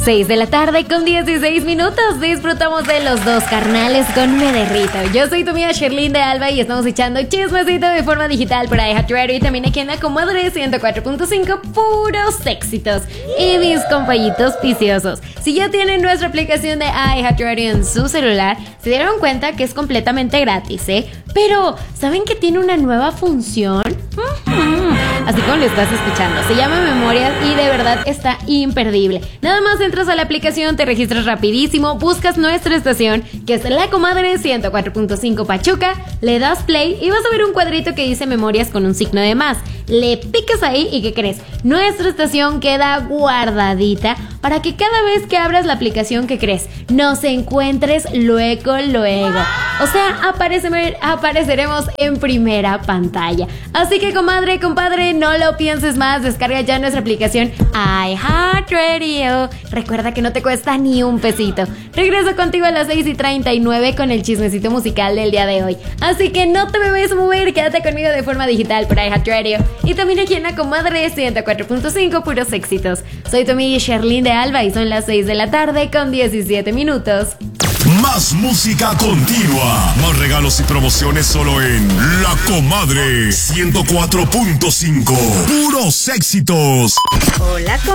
6 de la tarde con 16 minutos. Disfrutamos de los dos carnales con Me Derrito. Yo soy tu amiga Sherlyn de Alba y estamos echando chismecito de forma digital para iHeartRadio y también aquí en la comadre 104.5, puros éxitos. Y mis compañitos viciosos, si ya tienen nuestra aplicación de iHeartRadio en su celular, se dieron cuenta que es completamente gratis, Pero, ¿saben que tiene una nueva función? Así como lo estás escuchando, se llama Memorias y de verdad está imperdible. Nada más entras a la aplicación, te registras rapidísimo, buscas nuestra estación, que es la comadre 104.5 Pachuca, le das play y vas a ver un cuadrito que dice Memorias con un signo de más. Le picas ahí y ¿qué crees? Nuestra estación queda guardadita para que cada vez que abras la aplicación, ¿qué crees? Nos encuentres luego. O sea, apareceremos en primera pantalla. Así que comadre, compadre, no lo pienses más, descarga ya nuestra aplicación iHeartRadio. Recuerda que no te cuesta ni un pesito. Regreso contigo a las 6:39 con el chismecito musical del día de hoy. Así que no te me vayas a mover, quédate conmigo de forma digital por iHeartRadio. Y también aquí en la comadre 104.5, puros éxitos. Soy tu amiga Sherlyn de Alba y son las 6 de la tarde con 17 minutos. Más música continua, más regalos y promociones solo en La Comadre 104.5. Puros éxitos. Hola,